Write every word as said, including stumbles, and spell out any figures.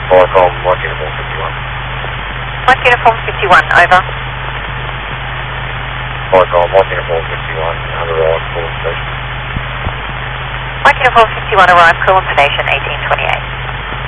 Viacom, Mike Uniform fifty-one. Mike Uniform fifty-one, over. Viacom, Mike Uniform fifty-one, under arrive, Coolum Station. Mike Uniform fifty-one, arrive, Coolum Station, eighteen twenty-eight.